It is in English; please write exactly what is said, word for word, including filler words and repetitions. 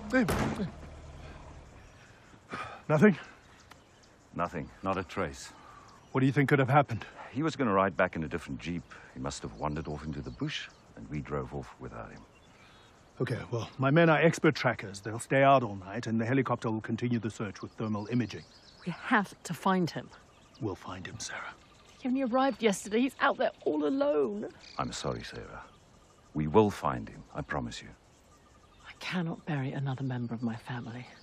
Nothing? Nothing. Not a trace. What do you think could have happened? He was going to ride back in a different jeep. He must have wandered off into the bush, and we drove off without him. Okay, well, my men are expert trackers. They'll stay out all night, and the helicopter will continue the search with thermal imaging. We have to find him. We'll find him, Sarah. He only arrived yesterday. He's out there all alone. I'm sorry, Sarah. We will find him, I promise you. I cannot bury another member of my family.